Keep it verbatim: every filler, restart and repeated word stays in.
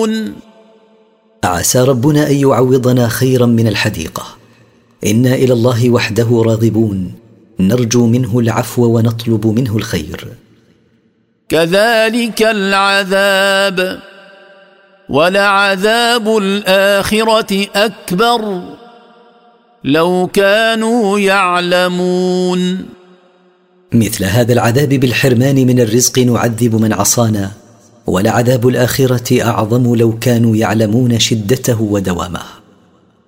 راغبون. عسى ربنا أن يعوضنا خيرا من الحديقة. إنا إلى الله وحده راغبون، نرجو منه العفو ونطلب منه الخير. كذلك العذاب ولعذاب الآخرة أكبر لو كانوا يعلمون. مثل هذا العذاب بالحرمان من الرزق نعذب من عصانا، ولعذاب الآخرة أعظم لو كانوا يعلمون شدته ودوامه.